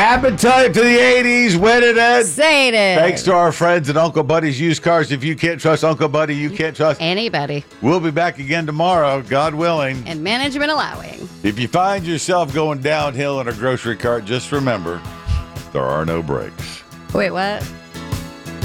Appetite to the 80s. When it ends. Say it. Thanks to our friends at Uncle Buddy's Used Cars. If you can't trust Uncle Buddy, you can't trust anybody. We'll be back again tomorrow, God willing. And management allowing. If you find yourself going downhill in a grocery cart, just remember, there are no brakes. Wait, what?